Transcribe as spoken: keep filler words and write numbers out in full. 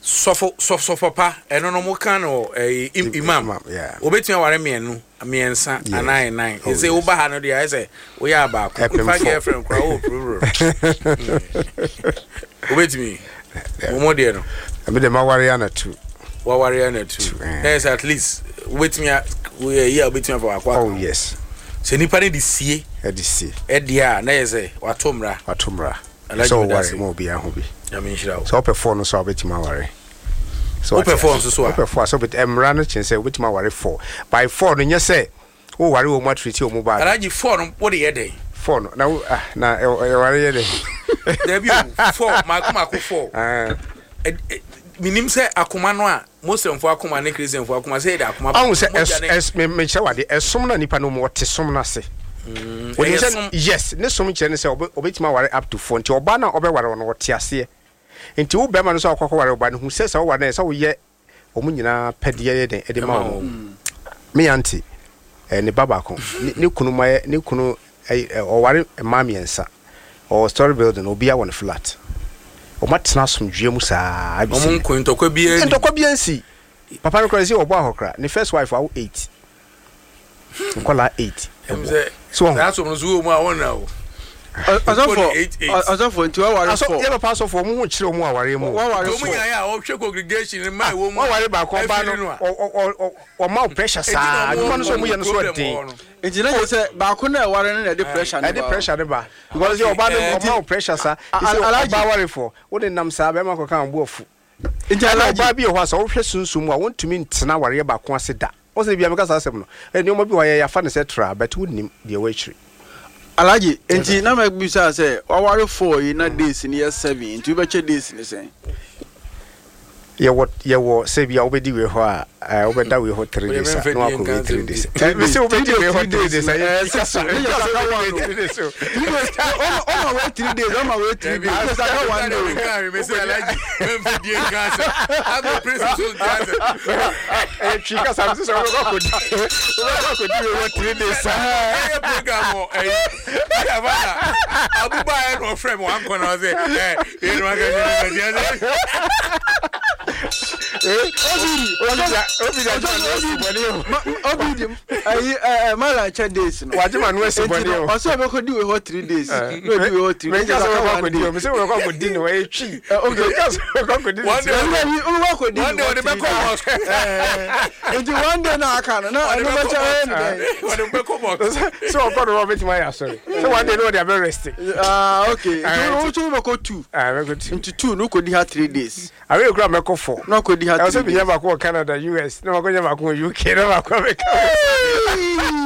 sofo sofo papa eno no mo kan no imam obetumi aware mienu miensa anan nine e say wo ba ha no dia e say wo ya ba ko fa girlfriend kwa o pro obetumi wo mo de no me de ma ware na two wa ware na two yes at least obetumi we ya obetumi for akwa oh yes se nipa ne di sie e di sie e dia na ye say watomra watomra so ware mo bi a ho bi I mean shira so perform no so obetumi aware so perform so so perform so but emra no chen say obetumi aware four by four no nya say wo ware wo matriti o mo ba alaji four no what dey dey four no na na e ware ye dey there be four ma kuma ko four ah minim say akoma no a muslim fo akoma ne christian fo akoma say dey akoma ah say es me me che wade esom na nipa no mo wote som na se yes ne som che ne say obetumi aware up to four nti oba na obe ware no wote ase nti wo bema no so akwa ware oba no hu say say wo ware say wo ye omu nyina pede ye den e de ma wo me auntie eh ne baba ko ne kunu ma ne kunu o ware ma miensa o story building obi a won flat o matena somdwe mu saa abisi omu kun tokwa bia ntokwa bia nsi papa no crazy obo ahokra ne first wife awo eight nkola eight so that's what no mu a wona o azafo azafo nti wa ware aso ye papa so for mu hu kire mu aware mu wa ware mu yan ya o hwe congregation mai wo mu wa ware ba ko ba no o o ma pressure saa duma no so mu ye no so ade nti na say ba ko na ware no na de pressure na de pressure de ba because you oba no o ma pressure saa isi ba ware for wo de nam saa be ma ko kan bo ofu nti ala ba bi ho asa wo hwe sunsum a wontumi ntena ware ba ko ase da o se bia me ka saa asem no e ni o ma bi wa ye ya fa ne se tra but wonnim de we chiri alaji enti na me bisa say waware four yi na days ni ya seven enti be che days ni say ye what ye wo say bia obedi we ho a obeda we ho three days no akọ three days me say obedi we ho three days eh sasa me just say three days so o ma we three days o ma we three days because I don't want to carry me say alaji me fe die gas I go prison so gas eh chika sam so ko ko di ko ko di we three days eh program o eh ya bana abuba e no frame wan ko na say eh e no ga ni me eh obidi obidi obidi obidi ayi eh mala cha days no wajima no ese boni o o so be ko di we ho three days no di we ho three days ka ko di o me se we ko di no we twi okay ka so ko di one day we we ko di one day we be ko hospital eh enti one day na aka no na no be cha we one day be ko box so ko do bit my sorry so one day no they are resting ah okay so so we ko two ah we ko two enti two no ko di ha three days I will grab me ko four no ko di ha three days I say me never go Canada U S no ko never go U K never go America